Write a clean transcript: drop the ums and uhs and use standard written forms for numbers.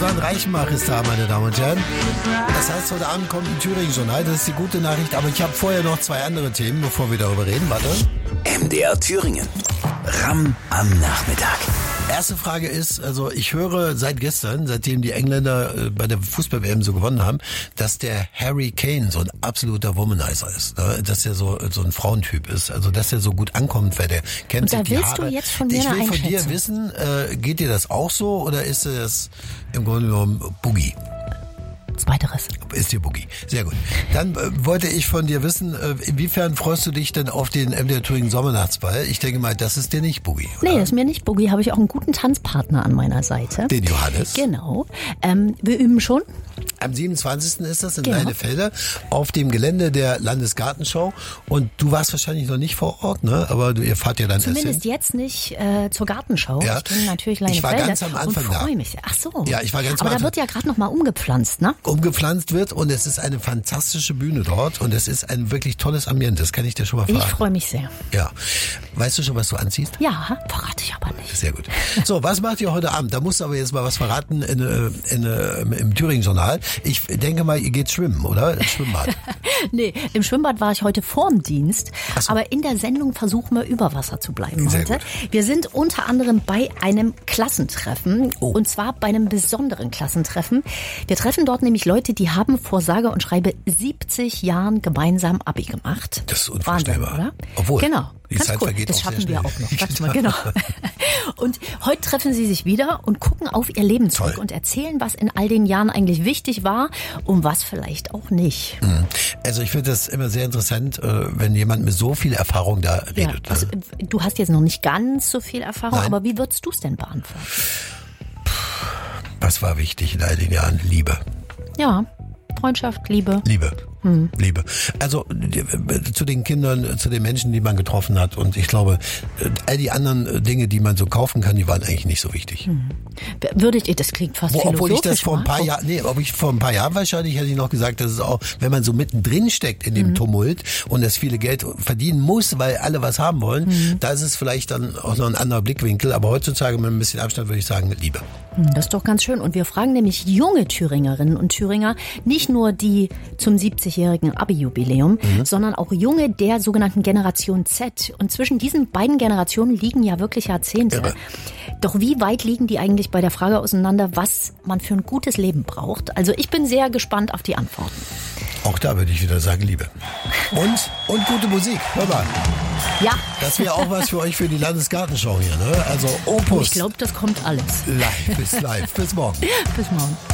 Susanne Reichenbach ist da, meine Damen und Herren. Das heißt, heute Abend kommt ein Thüringen-Journal, das ist die gute Nachricht. Aber ich habe vorher noch 2 andere Themen, bevor wir darüber reden. Warte. MDR Thüringen. Ramm am Nachmittag. Erste Frage ist, also ich höre seit gestern, seitdem die Engländer bei der Fußball-WM so gewonnen haben, dass der Harry Kane so ein absoluter Womanizer ist. Ne? Dass er so ein Frauentyp ist. Also dass er so gut ankommt, weil der kennt sich die Haare. Und da willst du jetzt von mir Ich will eine von dir Einschätzung wissen, geht dir das auch so oder ist es im Grunde genommen Boogie? Zweiteres. Ist dir Boogie. Sehr gut. Dann wollte ich von dir wissen, inwiefern freust du dich denn auf den MDR Thüringen Sommernachtsball? Ich denke mal, das ist dir nicht Boogie, oder? Nee, das ist mir nicht Boogie. Habe ich auch einen guten Tanzpartner an meiner Seite. Den Johannes. Genau. Wir üben schon. Am 27. ist das in Genau. Leinefelde auf dem Gelände der Landesgartenschau. Und du warst wahrscheinlich noch nicht vor Ort, ne? Aber ihr fahrt ja dann Zumindest erst hin. jetzt nicht zur Gartenschau. Ja. Ich kenne natürlich Ich war Leinefelde ganz am Anfang und da. freue mich. Ach so. Ja, ich war ganz am Aber da Anfang. wird ja gerade noch mal umgepflanzt, ne? Umgepflanzt wird und es ist eine fantastische Bühne dort und es ist ein wirklich tolles Ambiente. Das kann ich dir schon mal Ich verraten. freue mich sehr. Ja. Weißt du schon, was du anziehst? Ja, verrate ich aber nicht. Sehr gut. So, was macht ihr heute Abend? Da musst du aber jetzt mal was verraten im Thüringen-Journal. Ich denke mal, ihr geht schwimmen, oder? Im Schwimmbad. Nee, im Schwimmbad war ich heute vorm Dienst. Ach so. Aber in der Sendung versuchen wir über Wasser zu bleiben Sehr heute. gut. Wir sind unter anderem bei einem Klassentreffen. Oh. Und zwar bei einem besonderen Klassentreffen. Wir treffen dort nämlich Leute, die haben vor sage und schreibe 70 Jahren gemeinsam Abi gemacht. Das ist unvorstellbar. Wahnsinn, oder? Obwohl, genau. die Ganz Zeit cool. vergeht Das auch sehr schaffen wir schnell. auch noch. Sag ich mal, genau. Und heute treffen sie sich wieder und gucken auf ihr Leben zurück Toll. und erzählen, was in all den Jahren eigentlich wichtig war und was vielleicht auch nicht. Also ich finde das immer sehr interessant, wenn jemand mit so viel Erfahrung da Ja, redet. du hast jetzt noch nicht ganz so viel Erfahrung, Nein. aber wie würdest du es denn beantworten? Was war wichtig in all den Jahren? Liebe. Ja, Freundschaft, Liebe. Liebe. Liebe. Also zu den Kindern, zu den Menschen, die man getroffen hat. Und ich glaube, all die anderen Dinge, die man so kaufen kann, die waren eigentlich nicht so wichtig. Das klingt fast philosophisch. Obwohl ich das vor ein paar ne? Jahren, vor ein paar Jahren wahrscheinlich hätte ich noch gesagt, dass es auch, wenn man so mittendrin steckt in dem Tumult und das viele Geld verdienen muss, weil alle was haben wollen, da ist es vielleicht dann auch noch ein anderer Blickwinkel. Aber heutzutage mit ein bisschen Abstand würde ich sagen, Liebe. Das ist doch ganz schön. Und wir fragen nämlich junge Thüringerinnen und Thüringer, nicht nur die zum 70-jährigen Abi-Jubiläum, sondern auch junge der sogenannten Generation Z. Und zwischen diesen beiden Generationen liegen ja wirklich Jahrzehnte. Irre. Doch wie weit liegen die eigentlich bei der Frage auseinander, was man für ein gutes Leben braucht? Also ich bin sehr gespannt auf die Antworten. Auch da würde ich wieder sagen, Liebe. Und gute Musik. Hör mal. Ja, Das wäre auch was für euch für die Landesgartenschau hier, ne? Also Opus. ich glaube, das kommt alles. Live. Bis morgen. Bis morgen.